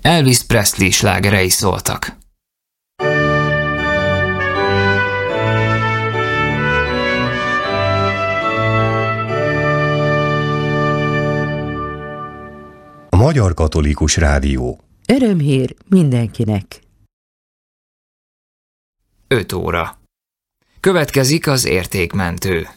Elvis Presley slágerei szóltak. A Magyar Katolikus Rádió. Örömhír mindenkinek. 5 óra. Következik az értékmentő.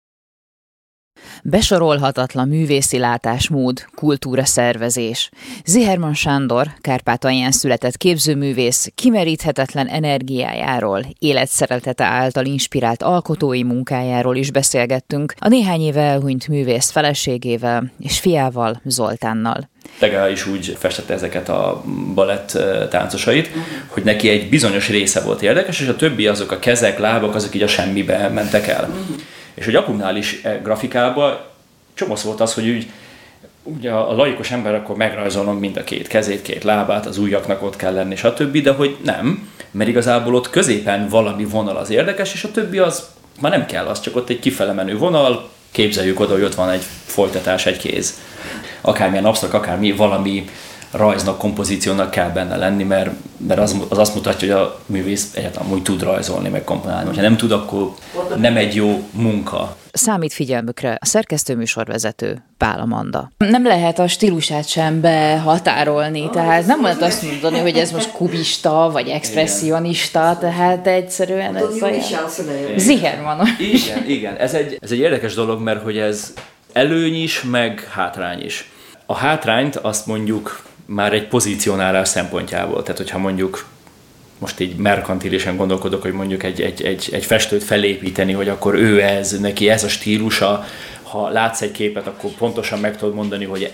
Besorolhatatlan művészi látásmód, kultúraszervezés. Ziherman Sándor, Kárpátalján született képzőművész, kimeríthetetlen energiájáról, életszeretete által inspirált alkotói munkájáról is beszélgettünk a néhány éve elhunyt művész feleségével és fiával, Zoltánnal. Tegel is úgy festette ezeket a balett táncosait, hogy neki egy bizonyos része volt érdekes, és a többi azok a kezek, lábak, azok így a semmibe mentek el. És hogy apunknál is grafikában csomósz volt az, hogy úgy, ugye a laikus ember akkor megrajzolom mind a két kezét, két lábát, az ujjaknak ott kell lenni, stb., de hogy nem, mert igazából ott középen valami vonal az érdekes, és a többi az már nem kell, az csak ott egy kifele menő vonal, képzeljük oda, hogy ott van egy folytatás, egy kéz. Akármilyen absztrakt, akármi, valami rajznak, kompozíciónak kell benne lenni, mert az azt mutatja, hogy a művész egyáltalán úgy tud rajzolni, meg komponálni. Ha nem tud, akkor nem egy jó munka. Számít figyelmükre a szerkesztőműsorvezető, Pál Amanda. Nem lehet a stílusát sem behatárolni, tehát nem lehet azt mondani, hogy ez most kubista, vagy expresszionista, tehát egyszerűen ez olyan Zihermanos. Igen. Ez egy érdekes dolog, mert hogy ez előny is, meg hátrány is. A hátrányt azt mondjuk már egy pozícionálás szempontjából, tehát hogyha mondjuk most így merkantilisen gondolkodok, hogy mondjuk egy festőt felépíteni, hogy akkor ő ez, neki ez a stílusa, ha látsz egy képet, akkor pontosan meg tudod mondani, hogy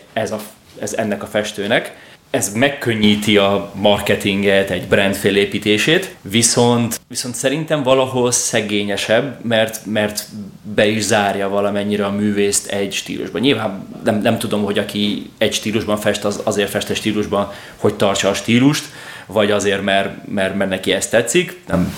ez ennek a festőnek. Ez megkönnyíti a marketinget, egy brand felépítését, viszont szerintem valahol szegényesebb, mert be is zárja valamennyire a művészt egy stílusban. Nyilván nem tudom, hogy aki egy stílusban fest, az azért fest egy stílusban, hogy tartsa a stílust, vagy azért, mert neki ezt tetszik. Nem,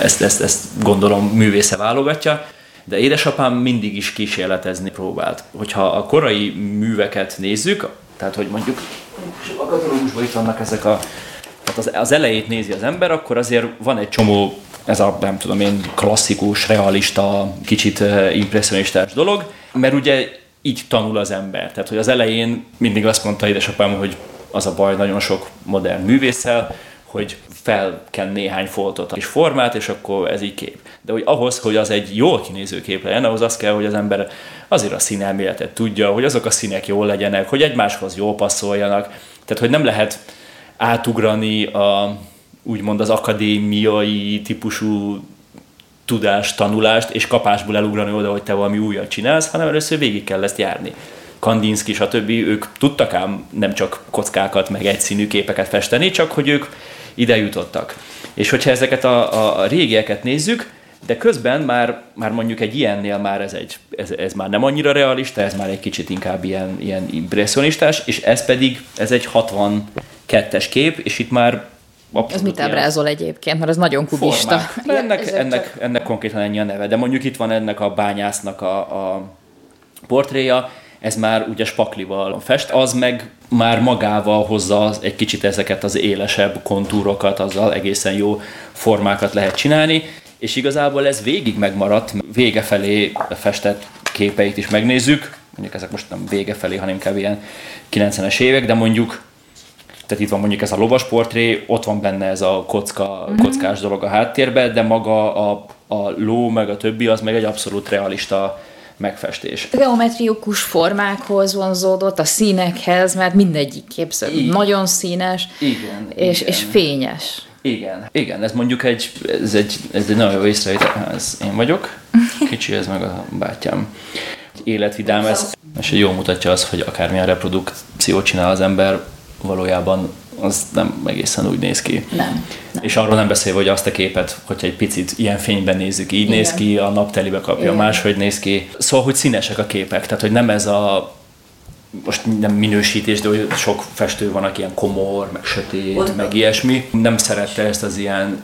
ezt gondolom művésze válogatja. De édesapám mindig is kísérletezni próbált. Hogyha a korai műveket nézzük, tehát hogy mondjuk a katalógusban itt vannak ezek tehát az elejét nézi az ember, akkor azért van egy csomó, ez a nem tudom én, klasszikus, realista, kicsit impresszionistás dolog, mert ugye így tanul az ember. Tehát, hogy az elején mindig azt mondta édesapám, hogy az a baj nagyon sok modern művésszel, hogy fel kell néhány foltot és formát, és akkor ez így kép. De hogy ahhoz, hogy az egy jól kinéző kép legyen, ahhoz az kell, hogy az ember azért a színelméletet tudja, hogy azok a színek jól legyenek, hogy egymáshoz jól passzoljanak. Tehát, hogy nem lehet átugrani úgymond az akadémiai típusú tudást, tanulást, és kapásból elugrani oda, hogy te valami újat csinálsz, hanem először végig kell ezt járni. Kandinsky, stb. Ők tudtak ám nem csak kockákat, meg egyszínű képeket festeni, csak hogy ők ide jutottak. És hogyha ezeket a régieket nézzük, de közben már mondjuk egy ilyennél már ez már nem annyira realista, ez már egy kicsit inkább ilyen impresszionistás, és ez egy 62-es kép, és itt már ez mit ábrázol egyébként, mert ez nagyon kubista. Ennek konkrétan ennyi a neve, de mondjuk itt van ennek a bányásznak a portréja, ez már ugye spaklival fest, az meg már magával hozza egy kicsit ezeket az élesebb kontúrokat, azzal egészen jó formákat lehet csinálni, és igazából ez végig megmaradt, vége felé festett képeit is megnézzük, mondjuk ezek most nem vége felé, hanem inkább ilyen 90-es évek, de mondjuk, tehát itt van mondjuk ez a lovas portré, ott van benne ez a kockás dolog a háttérben, de maga a ló meg a többi, az meg egy abszolút realista megfestés. A geometrikus formákhoz vonzódott, a színekhez, mert mindegyik képző nagyon színes, igen. És fényes. Igen, ez mondjuk egy nagyon jó észrevétel, ez én vagyok, kicsi ez meg a bátyám. Életvidám ez, és jól mutatja azt, hogy akármilyen reprodukciót csinál az ember, valójában az nem egészen úgy néz ki. Nem. És arról nem beszélve, hogy azt a képet, hogyha egy picit ilyen fényben nézzük, így néz ki, a naptelibe kapja, máshogy néz ki. Szóval, hogy színesek a képek, tehát hogy nem ez a, most nem minősítés, de hogy sok festő van, aki ilyen komor, meg sötét, meg ilyesmi. Nem szerette ezt az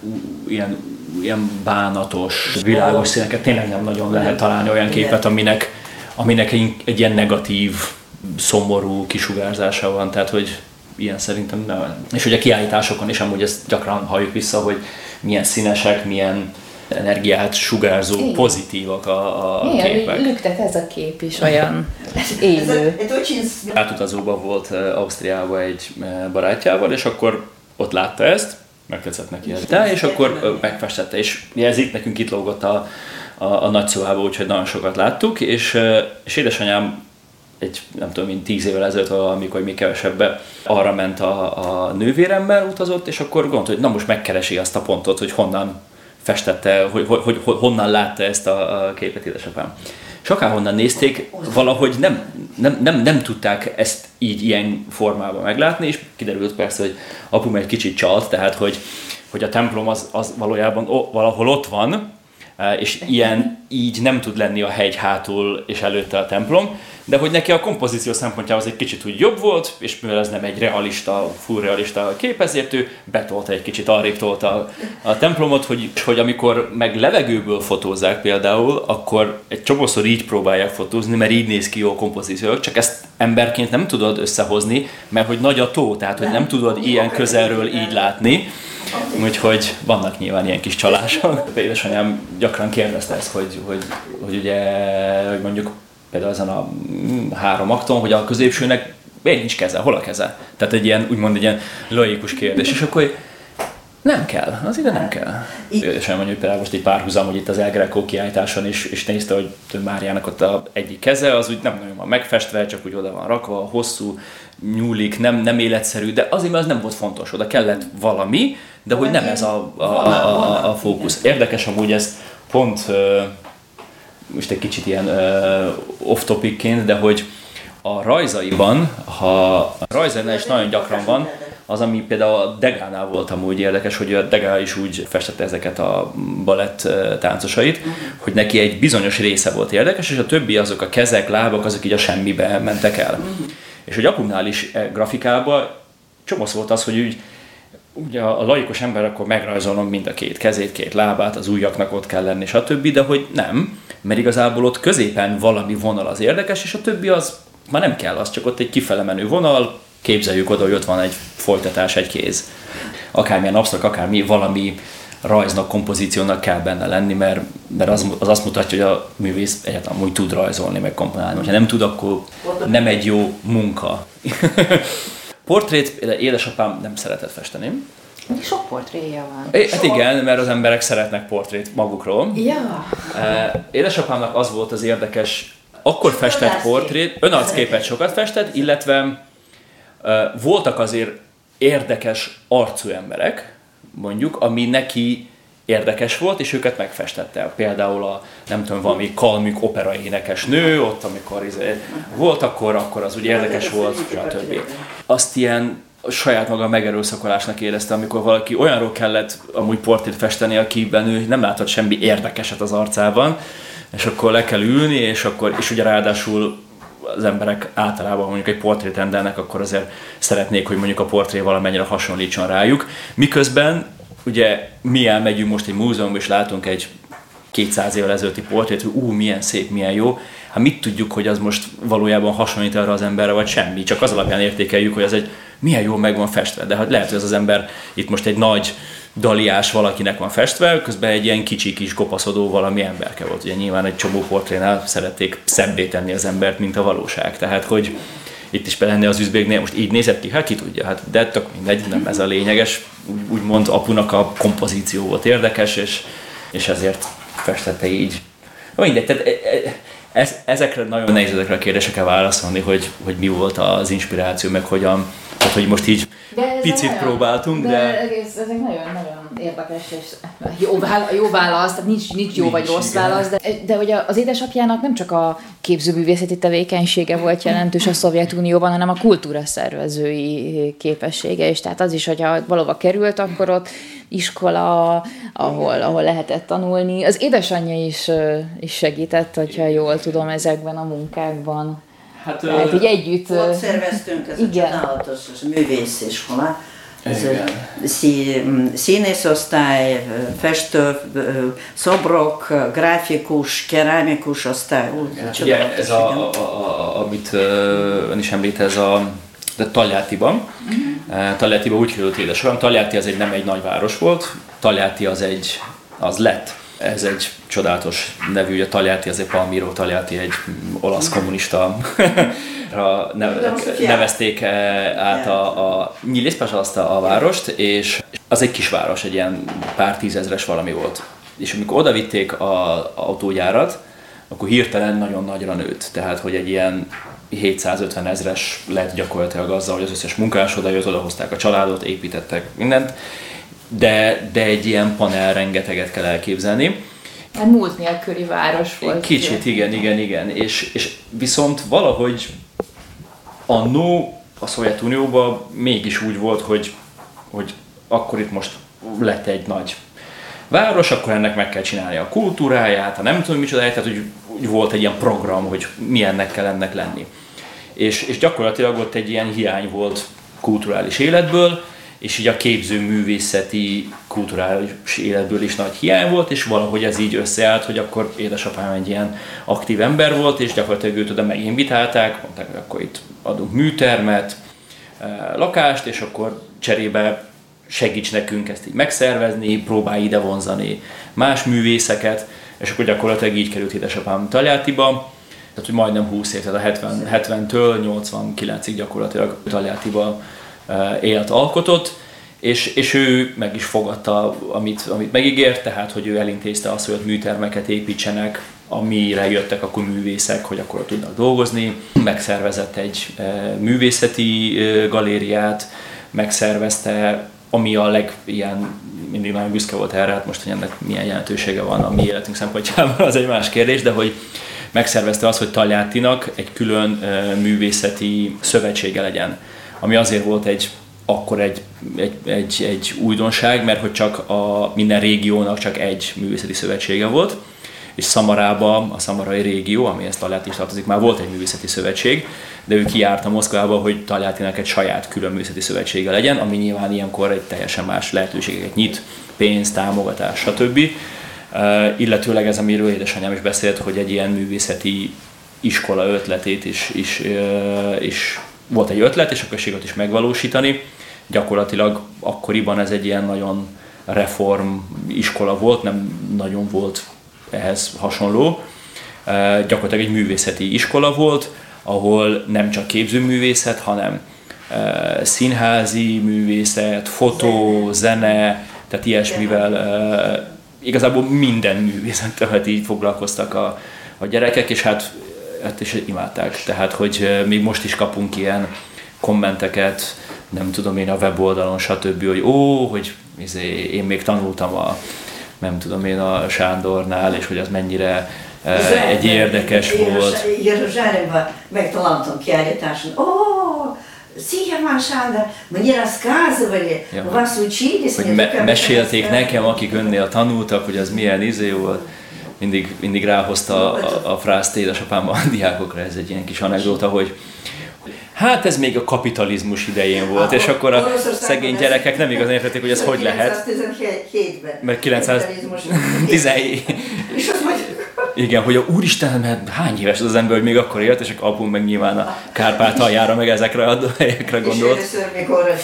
ilyen bánatos, világos színeket. Tényleg nem nagyon lehet találni olyan képet, aminek egy ilyen negatív, szomorú kisugárzása van, tehát hogy ilyen szerintem nem. És ugye a kiállításokon is amúgy ezt gyakran halljuk vissza, hogy milyen színesek, milyen energiát sugárzó, pozitívak a képek. Lüktet ez a kép is olyan élő. Átutazóban volt Ausztriában egy barátjával, és akkor ott látta ezt, megtetszett neki ez. És akkor megfestette, és jelzik, nekünk itt lógott a nagyszobába, úgyhogy nagyon sokat láttuk, és édesanyám nem tudom, mint 10 évvel ezelőtt, amikor még kevesebben arra ment a nővéremmel utazott, és akkor gondolt, hogy na most megkeresi azt a pontot, hogy honnan festette, hogy honnan látta ezt a képet édesapám. És akárhonnan nézték, valahogy nem tudták ezt így ilyen formában meglátni, és kiderült persze, hogy apum egy kicsit csalt, tehát hogy a templom az valójában valahol ott van, és így nem tud lenni a hegy hátul és előtte a templom, de hogy neki a kompozíció szempontjából egy kicsit úgy jobb volt, és mivel ez nem egy realista, full realista kép, ezért ő betolta egy kicsit, arrébb tolta a templomot, hogy amikor meg levegőből fotózzák például, akkor egy csomószor így próbálják fotózni, mert így néz ki jó kompozíciók, csak ezt emberként nem tudod összehozni, mert hogy nagy a tó, tehát hogy nem tudod ilyen közelről így látni, úgyhogy vannak nyilván ilyen kis csalások. Édesanyám gyakran kérdezte ezt, hogy ugye mondjuk például ezen a 3 akton, hogy a középsőnek miért nincs keze, hol a keze? Tehát egy ilyen, úgymond egy ilyen logikus kérdés, és akkor nem kell, az ide nem kell. És mondja, hogy például most egy párhuzam, hogy itt az El Greco kiállításon is nézte, hogy Máriának ott a egyik keze, az úgy nem nagyon van megfestve, csak úgy oda van rakva, hosszú, nyúlik, nem életszerű, de azért, mert az nem volt fontos, oda kellett valami, de hogy nem ez a fókusz. Érdekes amúgy ez pont, most egy kicsit ilyen off-topicként, de hogy a rajzaiban, ha a rajzainál is nagyon gyakran van, az, ami például a Degánál volt amúgy érdekes, hogy a Degas is úgy festette ezeket a balett táncosait, hogy neki egy bizonyos része volt érdekes, és a többi azok a kezek, lábak, azok így a semmibe mentek el. És hogy apumnál is grafikában csomósz volt az, hogy úgy, ugye a laikus ember akkor megrajzolom mind a 2 kezét, 2 lábát, az ujjaknak ott kell lenni, stb., de hogy nem, mert igazából ott középen valami vonal az érdekes, és a többi az már nem kell, az csak ott egy kifele menő vonal, képzeljük oda, hogy ott van egy folytatás, egy kéz. Akármilyen absztrakt, akármi, valami rajznak, kompozíciónak kell benne lenni, mert az azt mutatja, hogy a művész egyáltalán úgy tud rajzolni, meg komponálni. Ha nem tud, akkor nem egy jó munka. Portrét, édesapám nem szeretett festeni. Sok portréja van. Hát igen, mert az emberek szeretnek portrét magukról. Ja. Édesapámnak az volt az érdekes, akkor festett portrét, önarcképet sokat festett, illetve voltak azért érdekes arcú emberek, mondjuk, ami neki érdekes volt, és őket megfestette. Például nem tudom, valami Kalmük opera énekes nő, ott amikor volt, akkor az úgy érdekes volt, stb. Azt ilyen saját maga megerőszakolásnak érezte, amikor valaki olyanról kellett amúgy portrét festeni, akiben ő nem látott semmi érdekeset az arcában, és akkor le kell ülni, és ugye ráadásul az emberek általában mondjuk egy portrét rendelnek, akkor azért szeretnék, hogy mondjuk a portré valamennyire hasonlítson rájuk. Miközben ugye mi elmegyünk most egy múzeumban, és látunk egy 200 évvel ezelőtti portrét, hogy milyen szép, milyen jó. Hát mit tudjuk, hogy az most valójában hasonlít arra az emberre, vagy semmi. Csak az alapján értékeljük, hogy az egy milyen jól meg van festve. De hát lehet, hogy az ember itt most egy nagy daliás valakinek van festve, közben egy ilyen kicsi kis kopaszodó valami emberke volt. Ugye nyilván egy csomó portrénál szerették szebbé tenni az embert, mint a valóság. Tehát, hogy itt is például az üzbégnél most így nézett ki, hát ki tudja, hát de tök mindegy, nem ez a lényeges. Úgymond apunak a kompozíció volt érdekes, és ezért festette így. Mindegy, tehát ezekre nagyon nehéz ezekre a kérdésekre válaszolni, hogy mi volt az inspiráció, meg hogyan, tehát hogy most így picit nagyon, próbáltunk, de... Ezek nagyon érdekes, és jó válasz, tehát nincs jó vagy rossz válasz, de hogy az édesapjának nem csak a képzőművészeti tevékenysége volt jelentős a Szovjetunióban, hanem a kultúra szervezői képessége, és tehát az is, hogyha valahova került, akkor ott iskola, ahol lehetett tanulni. Az édesanyja is segített, hogyha jól tudom, ezekben a munkákban. Hát így együtt... Ott szerveztünk, ez a csodálatos művésziskola. Színészosztály, festő, szobrok, grafikus, kerámikus osztály. Ugye ez amit ön is említ, ez a de Togliattiban. Togliattiban úgy került édesapám. Togliatti az nem egy nagyváros volt, Togliatti az lett. Ez egy csodálatos nevű, ugye Togliatti az egy Palmiro Togliatti, egy olasz kommunista nevezték át a a várost, és az egy kisváros, egy ilyen pár tízezres valami volt. És amikor oda vitték az autógyárat, akkor hirtelen nagyon nagyra nőtt. Tehát, hogy egy ilyen 750 000 lett gyakorlatilag azzal, hogy az összes munkás odajött, odahozták a családot, építettek mindent, de egy ilyen panel rengeteget kell elképzelni. Hát múlt nélküli város volt. Kicsit, igen. És viszont valahogy annó a Szovjetunióban mégis úgy volt, hogy akkor itt most lett egy nagy város, akkor ennek meg kell csinálni a kultúráját, nem tudom micsodáját, tehát úgy volt egy ilyen program, hogy milyennek kell ennek lenni. És gyakorlatilag ott egy ilyen hiány volt kulturális életből, és így a képzőművészeti kulturális életből is nagy hiány volt, és valahogy ez így összeállt, hogy akkor édesapám egy ilyen aktív ember volt, és gyakorlatilag őt oda meginvitálták, mondták, hogy akkor itt adunk műtermet, lakást, és akkor cserébe segíts nekünk ezt így megszervezni, próbálj ide vonzani más művészeket, és akkor gyakorlatilag így került édesapám Togliattiba, tehát hogy majdnem 20 év, tehát a 70-től 89-ig gyakorlatilag Togliattiba élt, alkotott, és ő meg is fogadta, amit megígért, tehát hogy ő elintézte azt, hogy ott műtermeket építsenek, amire jöttek akkor művészek, hogy akkor tudnak dolgozni. Megszervezett egy művészeti galériát, megszervezte, ami a mindig nagyon büszke volt erre, hát most, hogy ennek milyen jelentősége van a mi életünk szempontjából, az egy más kérdés, de hogy megszervezte azt, hogy Togliattinak egy külön művészeti szövetsége legyen, ami azért volt akkor egy újdonság, mert hogy csak minden régiónak csak egy művészeti szövetsége volt, és Szamarában, a szamarai régió, amihez Togliatti is tartozik, már volt egy művészeti szövetség, de ő kijárta Moszkvába, hogy Togliattinak egy saját külön művészeti szövetsége legyen, ami nyilván ilyenkor egy teljesen más lehetőségeket nyit, pénz, támogatás, stb. Illetőleg ez, amiről édesanyám is beszélt, hogy egy ilyen művészeti iskola ötletét is volt egy ötlet, és akkor sikerült is megvalósítani. Gyakorlatilag akkoriban ez egy ilyen nagyon reform iskola volt, nem nagyon volt ehhez hasonló. Gyakorlatilag egy művészeti iskola volt, ahol nem csak képzőművészet, hanem színházi művészet, fotó, zene, tehát ilyesmivel igazából minden művészettel így foglalkoztak a gyerekek, és hát is imádták. Tehát, hogy még most is kapunk ilyen kommenteket, nem tudom én a weboldalon, stb., hogy én még tanultam a Sándornál, és hogy az mennyire egy érdekes volt. Jeruzsálemben megtaláltam kiállításon. Zicherman Sándor, мне рассказывали, вас учились. Mesélték nekem, akik önnél tanultak, hogy az milyen volt. Mindig ráhozta a frászt édesapám a diákokra, ez egy ilyen kis anekdóta, hogy hát ez még a kapitalizmus idején volt, és akkor a szegény gyerekek nem igazán értették, hogy ez hogy lehet. 1917-ben. Mert 917. Igen, hogy úristen, mert hány éves az ember, hogy még akkor élt, és akkor apum meg nyilván a Kárpátaljára, meg ezekre a helyekre gondolt. És először, mikor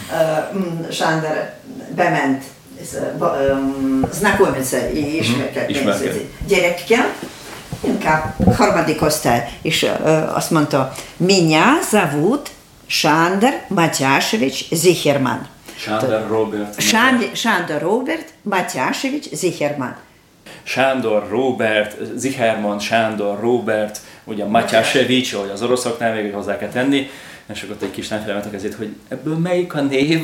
Sándor bement, знакомиться и ismerkedni gyerekkel, inkább harmadik osztály, és azt mondta, меня зовут Sándor Matyásevics Zicherman. Sándor Robert. Sándor Robert Matyásevics Zicherman. Sándor Robert, Zicherman, Sándor Robert, ugye Matyásevics, ahogy az oroszoknál még hozzá kell tenni, és akkor ott egy kis lány felemelte a kezét, hogy ebből melyik a név?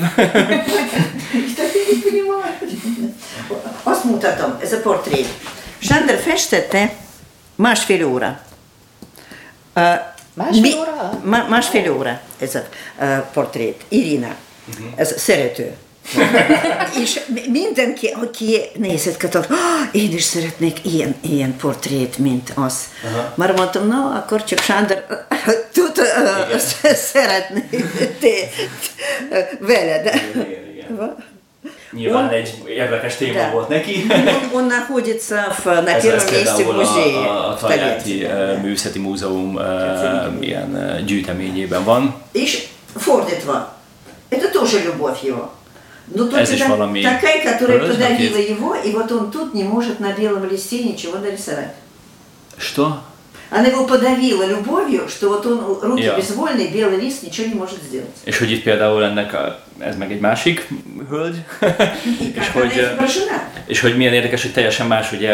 Azt mutatom, ez a portré. Sándor festette másfél óra. Másfél óra ez a portrét. Irina, ez szerető. És mindenki, aki nézett, én is szeretnék ilyen portrét, mint az. Már mondtam, akkor csak Sándor tud szeretni veled. Nyilván egy érdekes téma volt neki. Он находится на первом месте в музее. A Togliatti Művészeti Múzeum ilyen gyűjteményében van. És жертва. Это тоже любовь его. Но только такая, которая подавила его, и вот он тут не может на белом листе ничего нарисовать. Что? Она его подавила любовью, что вот он руки безвольные, белый лист nичего не может сделать. És hogy itt például ez meg egy másik hölgy, és hogy milyen érdekes, hogy teljesen más ugye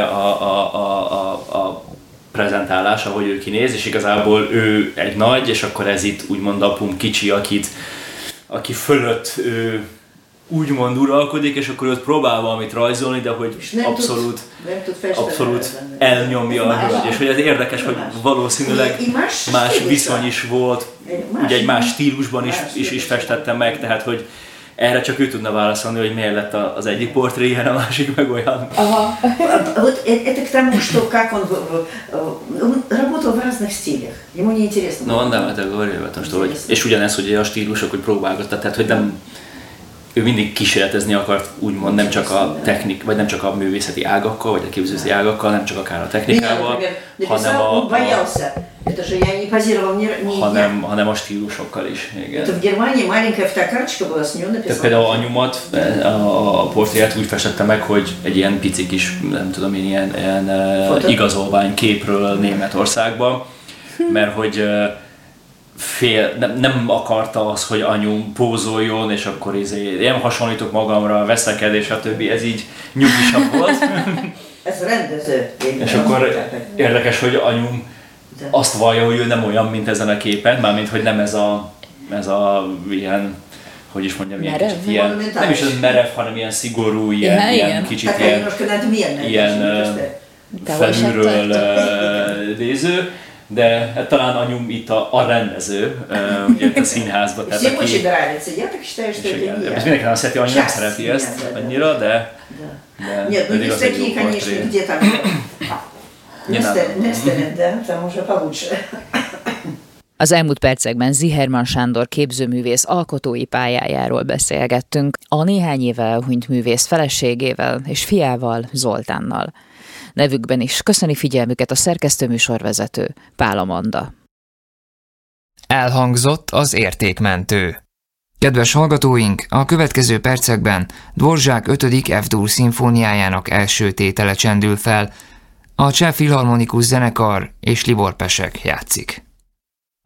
a prezentálás, ahogy ő kinéz, és igazából ő egy nagy, és akkor ez itt úgymond apum kicsi, aki fölött ő úgymond uralkodik, és akkor őt próbál valamit rajzolni, de hogy abszolút elnyomja a hölgy. És hogy ez érdekes, hogy valószínűleg más viszony is volt, ugye egy más stílusban is festette meg, tehát hogy erre csak ő tudna válaszolni, hogy miért lett az egyik portré ilyen, a másik meg olyan. Вот это к тому, что как он работал в разных стилях. Ему не интересно. No, de hát говорю, hogy és ugyanez, hogy a stílusok, hogy próbálgatta, tehát hogy nem ő mindig kísérletezni akart, úgymond nem csak a technik, vagy nem csak a művészeti ágakkal, vagy a képzőszeti ágakkal, nem csak akár a technikával, hanem a stílusokkal is. Igen. Tehát például anyumat, a portréját úgy festette meg, hogy egy ilyen pici kis, nem tudom én, ilyen igazolvány képről Németországban, mert hogy nem akarta az, hogy anyum pózoljon, és akkor nem hasonlítok magamra, veszekedés, stb. Ez így nyugisabb volt. Ez rendező. És akkor érdekes, hogy anyum azt vallja, hogy ő nem olyan, mint ezen a képen, mármint, hogy nem ez a ilyen, hogy is mondjam, ilyen kicsit ilyen, nem is ez merev, hanem ilyen szigorú, ilyen kicsit ilyen felülről néző. De hát talán anyum itt a rendező, ugye a színházban. Всем очень нравится. Я так считаю, что это не я. Ez mindenki nem szereti, anyum nem szereti ezt annyira, de Нет, ну есть такие, конечно, где там Нестерин, да, там уже получше. Az elmúlt percekben Ziherman Sándor képzőművész alkotói pályájáról beszélgettünk, a néhány éve elhunyt művész feleségével és fiával, Zoltánnal. Nevükben is köszöni figyelmüket a szerkesztőműsorvezető, Pál Amanda. Elhangzott az Értékmentő. Kedves hallgatóink, a következő percekben Dvorzsák 5. F-dur szimfóniájának első tétele csendül fel, a Cseh Filharmonikus Zenekar és Libor Pesek játszik.